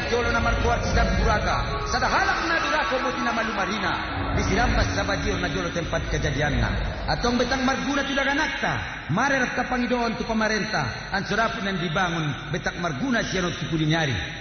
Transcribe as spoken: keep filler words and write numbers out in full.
jolo na markuat sidang buraga. Sadahalak na durako muti na malumarina. Bisirambas sa bajir na jolo tempat kejadian na. Atong betang marguna tidak anakta. Marerat ka Pangidoon tu pamarenta. Ang surapin yang dibangun betak marguna siya no tukulinyari.